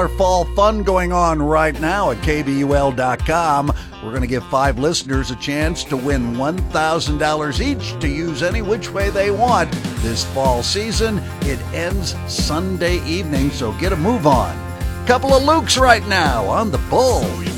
fall fun going on right now at KBUL.com. We're going to give 5 listeners a chance to win $1,000 each to use any which way they want this fall season. It ends Sunday evening, so get a move on. Couple of Lukes right now on the Bull.